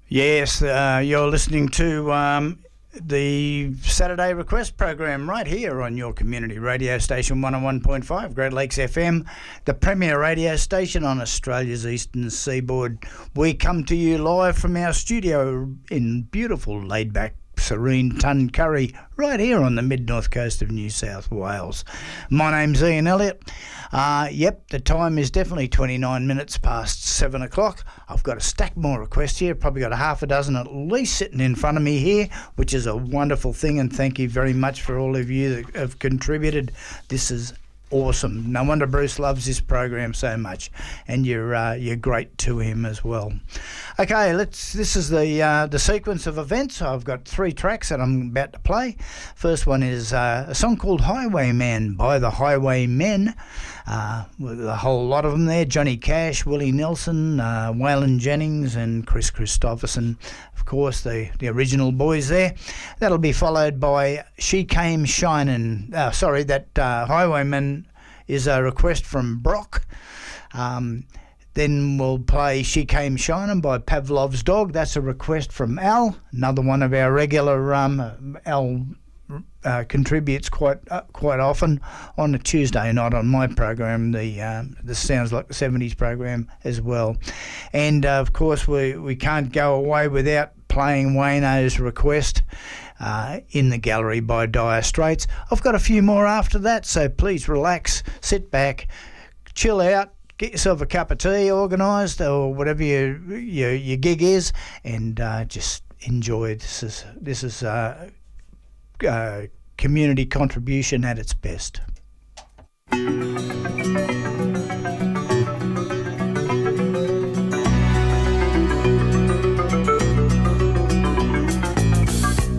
Yes, you're listening to the Saturday Request program right here on your community radio station 101.5 Great Lakes FM, the premier radio station on Australia's eastern seaboard. We come to you live from our studio in beautiful, laid-back, serene Tuncurry, right here on the mid-north coast of New South Wales. My name's Ian Elliott. The time is definitely 29 minutes past 7 o'clock. I've got a stack more requests here, probably got a half a dozen at least sitting in front of me here, which is a wonderful thing, and thank you very much for all of you that have contributed. This is awesome. No wonder Bruce loves this program so much, and you're great to him as well. Okay, this is the sequence of events. I've got 3 tracks that I'm about to play. First one is a song called Highwayman by the Highwaymen, with a whole lot of them there: Johnny Cash, Willie Nelson, Waylon Jennings and Chris Christopherson, of course, the original boys there. That'll be followed by She Came Shinin'. Highwayman is a request from Brock. Then we'll play She Came Shinin' by Pavlov's Dog. That's a request from Al, another one of our regular. Al contributes quite often on a Tuesday night on my program, the Sounds Like the 70s program as well. And of course we can't go away without playing Wayno's request, In the Gallery by Dire Straits. I've got a few more after that, so please relax, sit back, chill out, get yourself a cup of tea organised or whatever your gig is, and just enjoy. This is community contribution at its best.